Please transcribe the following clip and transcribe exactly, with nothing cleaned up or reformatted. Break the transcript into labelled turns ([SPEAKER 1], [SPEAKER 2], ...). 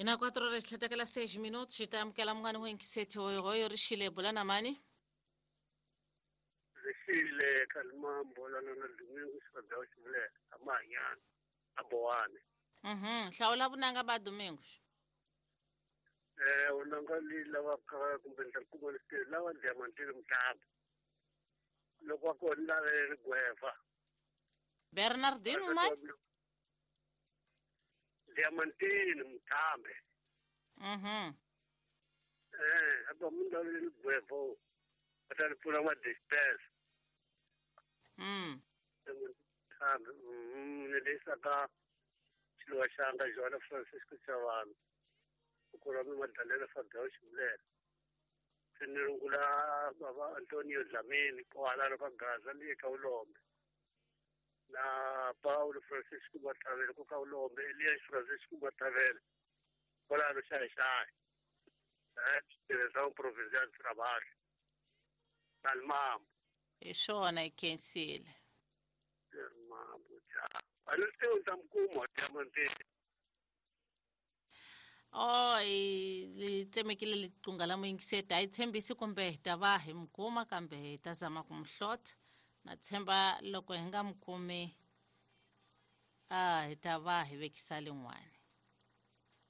[SPEAKER 1] Ina quatro horas tlhatakela seis minutos xitamukela mungani wenkisete hoyohoyo rixile bulana mani.
[SPEAKER 2] Rixile kalimambo lana na Domingo Xibadao Xivule amanyana abowane.
[SPEAKER 1] Mhm, hlawula vunanga ba Domingos.
[SPEAKER 2] Eh unanga li lava ka kumbe ntakumo le lava diamantini mtamba. Loko ko ndale rigweva.
[SPEAKER 1] Bernardino mani.
[SPEAKER 2] Diamantini mtambe.
[SPEAKER 1] Mhm.
[SPEAKER 2] Eh aba mundale rigwevo. Atani pura ma disperse.
[SPEAKER 1] Mm.
[SPEAKER 2] Mtambe mm nilisa ka Chilwa Shanga Joana Francisco Chavana. Ukurami madalera Fabio Xivule. Sinirungula baba Antonio Dlamini kwala ka Gaza le ka Ulombe. Na Paulo Francisco Matavele ku ka Ulombe, Elias Francisco Matavele. Kwala no sai sai. Eh, direção provincial de trabalho. Calmam.
[SPEAKER 1] Ishona ikensile.
[SPEAKER 2] Calmam ja. Alute utamkumo diamantini.
[SPEAKER 1] Oh, li tsemekile liqunga la moyinkisete ayitshembisi kumbe ta va hi mukuma kambe hi ta zama ku mhlota na tshemba loko hi nga mukumi a hi ta va hi vekisa lin'wana.